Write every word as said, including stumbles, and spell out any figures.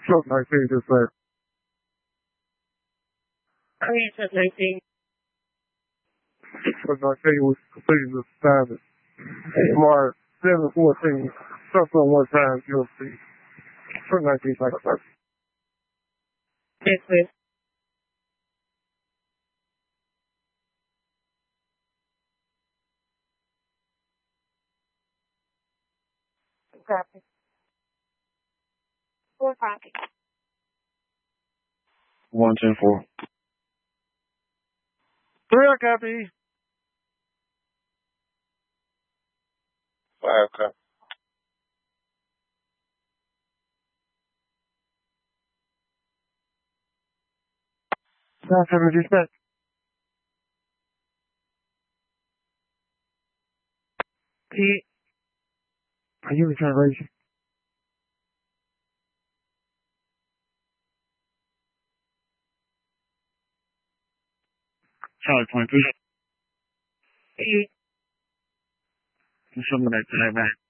Something I say just like. I answered nineteen. Something I say was completely the standard. Smart, seven fourteen, something one time, you'll see. Something nineteen like that. Yes, please. Copy. Four copy. One ten four. Three copy. Five copy. Nine seven respect. P. Are you in translation? Charlie twenty three. P. Show me that tag back.